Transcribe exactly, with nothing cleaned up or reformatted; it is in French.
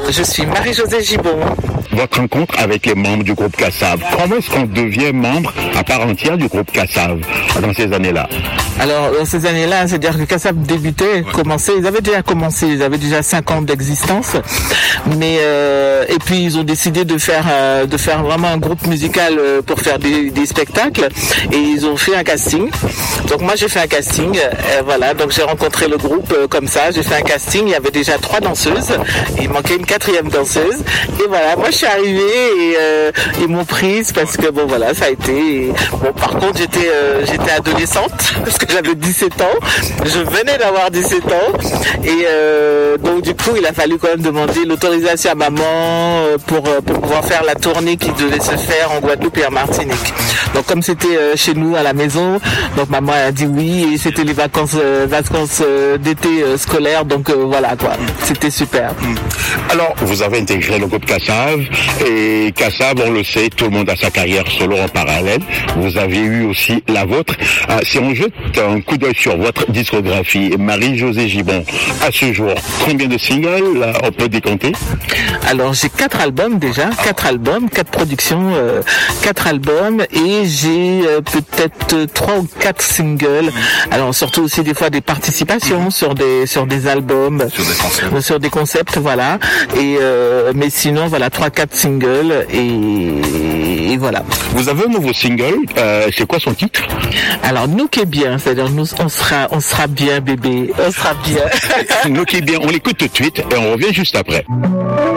je suis Marie-Josée Gibon. Votre rencontre avec les membres du groupe Kassav, comment est-ce qu'on devient membre à part entière du groupe Kassav dans ces années-là? Alors, dans ces années-là, c'est-à-dire que Kassav débutait, commençait, ils avaient déjà commencé, ils avaient déjà cinq ans d'existence, mais euh, et puis ils ont décidé de faire euh, de faire vraiment un groupe musical euh, pour faire des, des spectacles, et ils ont fait un casting. Donc moi j'ai fait un casting, euh, voilà, donc j'ai rencontré le groupe euh, comme ça, j'ai fait un casting, il y avait déjà trois danseuses, il manquait une quatrième danseuse, et voilà, moi je suis arrivée et euh, ils m'ont prise parce que bon voilà, ça a été, et, bon par contre j'étais euh, j'étais adolescente parce que j'avais dix-sept ans, je venais d'avoir dix-sept ans, et euh, donc du coup il a fallu quand même demander l'autorisation à maman euh, pour, euh, pour pouvoir faire la tournée qui devait se faire en Guadeloupe et en Martinique. Donc comme c'était euh, chez nous à la maison, donc maman a dit oui, et c'était les vacances euh, vacances euh, d'été euh, scolaires, donc euh, voilà quoi, c'était super. Alors vous avez intégré le groupe Kassav, et Kassav, on le sait, tout le monde a sa carrière solo en parallèle, vous avez eu aussi la vôtre. Euh, si on jette un coup d'œil sur votre discographie, Marie-Josée Gibon, à ce jour, combien de singles là, on peut décompter? Alors j'ai quatre albums déjà, quatre albums, quatre productions, euh, quatre albums, et j'ai euh, peut-être trois ou quatre singles. Alors surtout aussi des fois des participations mmh. sur des sur des albums, sur des concepts, sur des concepts voilà. Et euh, mais sinon voilà trois quatre singles et, et voilà. Vous avez un nouveau single, euh, c'est quoi son titre? Alors nous qui est bien, c'est-à-dire nous on sera on sera bien bébé, on sera bien. Nous qui est bien, on l'écoute tout de suite et on revient juste après.